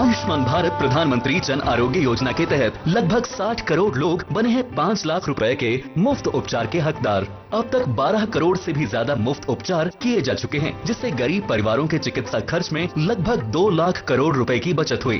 आयुष्मान भारत प्रधानमंत्री जन आरोग्य योजना के तहत लगभग 60 करोड़ लोग बने हैं 5 लाख रुपए के मुफ्त उपचार के हकदार। अब तक 12 करोड़ से भी ज्यादा मुफ्त उपचार किए जा चुके हैं, जिससे गरीब परिवारों के चिकित्सा खर्च में लगभग 2 लाख करोड़ रुपए की बचत हुई।